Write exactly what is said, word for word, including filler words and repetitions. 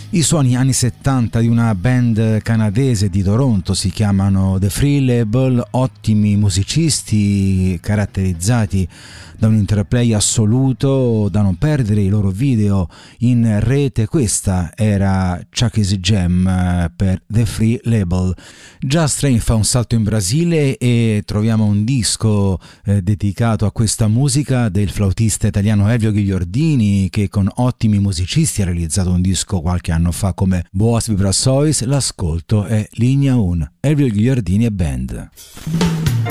I suoni anni settanta di una band canadese di Toronto, si chiamano The Free Label, ottimi musicisti caratterizzati da un interplay assoluto, da non perdere i loro video in rete. Questa era Chucky's Jam per The Free Label. Just Train fa un salto in Brasile e troviamo un disco eh, dedicato a questa musica del flautista italiano Elvio Ghigliordini, che con ottimi musicisti ha realizzato un disco qualche anno fa come Boas Vibrações. L'ascolto è Linea uno, Elvio Ghigliordini e Band.